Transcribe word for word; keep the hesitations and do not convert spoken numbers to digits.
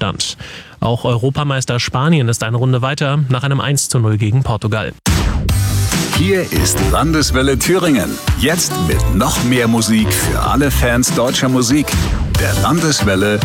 Rückstand. Auch Europameister Spanien ist eine Runde weiter nach einem eins zu null gegen Portugal. Hier ist Landeswelle Thüringen. Jetzt mit noch mehr Musik für alle Fans deutscher Musik. Der Landeswelle